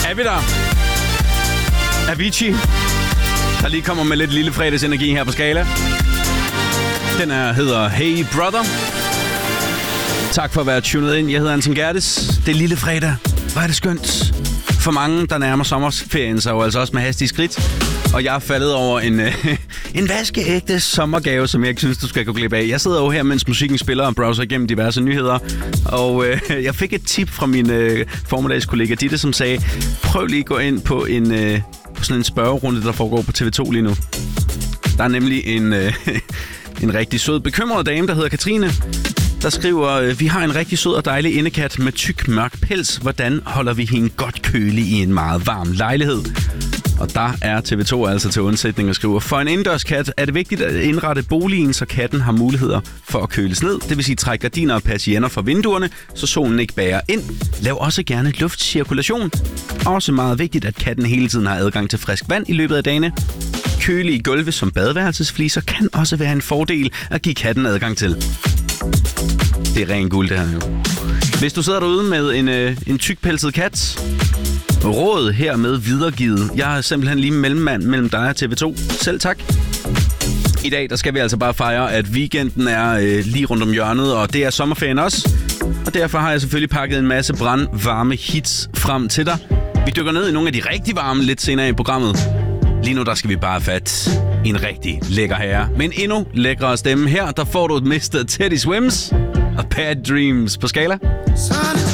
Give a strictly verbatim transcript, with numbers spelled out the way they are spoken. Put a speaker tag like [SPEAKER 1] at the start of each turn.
[SPEAKER 1] Er vi der? Avicii, der lige kommer med lidt lille fredagsenergi her på Skala. Den her hedder Hey Brother. Tak for at være tunet ind. Jeg hedder Anton Gerdes. Det er lille fredag. Hvor er det skønt. For mange, der nærmer sommerferien sig jo altså også med hastige skridt. Og jeg er faldet over en, øh, en vaskeægte sommergave, som jeg ikke synes, du skal gå glip af. Jeg sidder jo her, mens musikken spiller og browser igennem diverse nyheder. Og øh, jeg fik et tip fra min øh, formiddagskollega Ditte, som sagde, prøv lige at gå ind på, en, øh, på sådan en spørgerunde, der foregår på T V to lige nu. Der er nemlig en, øh, en rigtig sød, bekymret dame, der hedder Katrine, der skriver, vi har en rigtig sød og dejlig indekat med tyk, mørk pels. Hvordan holder vi hende godt kølig i en meget varm lejlighed? Og der er T V to altså til undsætning og skriver, for en indendørskat er det vigtigt at indrette boligen, så katten har muligheder for at køles ned. Det vil sige, træk gardiner og persienner fra vinduerne, så solen ikke bærer ind. Lav også gerne luftcirkulation. Også meget vigtigt, at katten hele tiden har adgang til frisk vand i løbet af dagene. Kølige gulve som badeværelsesfliser kan også være en fordel at give katten adgang til. Det er ren guld, det her jo. Hvis du sidder derude med en, øh, en tykpelset kat, råd hermed videregivet. Jeg er simpelthen lige mellemmand mellem dig og T V to. Selv tak. I dag der skal vi altså bare fejre, at weekenden er øh, lige rundt om hjørnet, og det er sommerferien også. Og derfor har jeg selvfølgelig pakket en masse brandvarme hits frem til dig. Vi dykker ned i nogle af de rigtig varme lidt senere i programmet. Lige nu der skal vi bare have fat i en rigtig lækker herre. Men endnu lækre stemme her, der får du et mister Teddy Swims og Bad Dreams på Skala.